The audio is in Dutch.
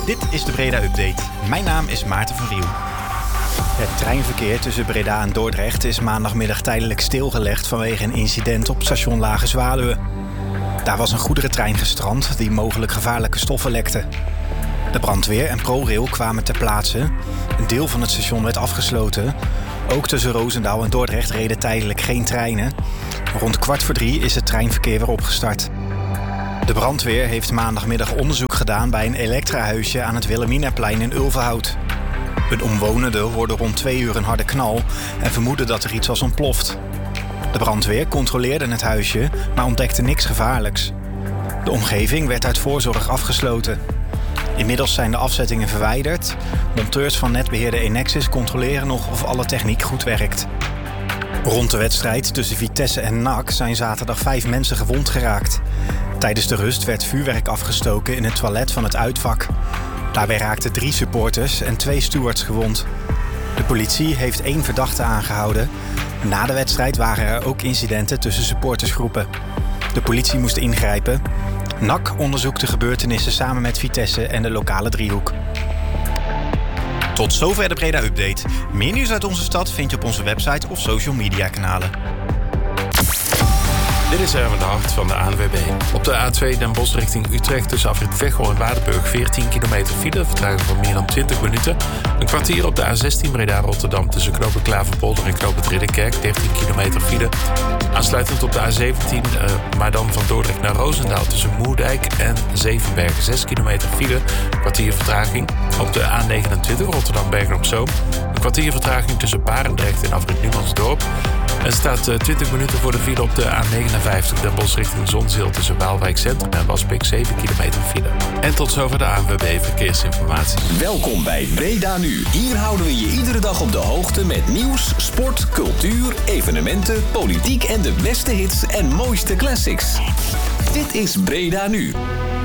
Dit is de Breda Update. Mijn naam is Maarten van Riel. Het treinverkeer tussen Breda en Dordrecht is maandagmiddag tijdelijk stilgelegd vanwege een incident op station Lage Zwaluwe. Daar was een goederentrein gestrand die mogelijk gevaarlijke stoffen lekte. De brandweer en ProRail kwamen ter plaatse. Een deel van het station werd afgesloten. Ook tussen Roosendaal en Dordrecht reden tijdelijk geen treinen. Rond 2:15 is het treinverkeer weer opgestart. De brandweer heeft maandagmiddag onderzoek gedaan bij een elektrahuisje aan het Wilhelminaplein in Ulverhout. Een omwonende hoorde rond 2 uur een harde knal en vermoedde dat er iets was ontploft. De brandweer controleerde het huisje, maar ontdekte niks gevaarlijks. De omgeving werd uit voorzorg afgesloten. Inmiddels zijn de afzettingen verwijderd. Monteurs van netbeheerder Enexis controleren nog of alle techniek goed werkt. Rond de wedstrijd tussen Vitesse en NAC zijn zaterdag 5 mensen gewond geraakt. Tijdens de rust werd vuurwerk afgestoken in het toilet van het uitvak. Daarbij raakten 3 supporters en 2 stewards gewond. De politie heeft 1 verdachte aangehouden. Na de wedstrijd waren er ook incidenten tussen supportersgroepen. De politie moest ingrijpen. NAC onderzoekt de gebeurtenissen samen met Vitesse en de lokale driehoek. Tot zover de Breda Update. Meer nieuws uit onze stad vind je op onze website of social media kanalen. Dit is Erwin de Hart van de ANWB. Op de A2 Den Bosch richting Utrecht tussen afrit Veghel en Waardenburg 14 kilometer file, vertraging van meer dan 20 minuten. Een kwartier op de A16 Breda-Rotterdam tussen knooppunt Klaverpolder en knooppunt Ridderkerk, 13 kilometer file. Aansluitend op de A17, maar dan van Dordrecht naar Roosendaal tussen Moerdijk en Zevenbergen, 6 kilometer file, kwartier vertraging. Op de A29 Rotterdam-Bergen-op-Zoom, een kwartier vertraging tussen Barendrecht en afrit Numansdorp. Er staat 20 minuten voor de file op de A59 Den Bosch richting Zonzeel tussen Waalwijk Centrum en Waspik, 7 kilometer file. En tot zover de ANWB Verkeersinformatie. Welkom bij Breda Nu. Hier houden we je iedere dag op de hoogte met nieuws, sport, cultuur, evenementen, politiek en de beste hits en mooiste classics. Dit is Breda Nu.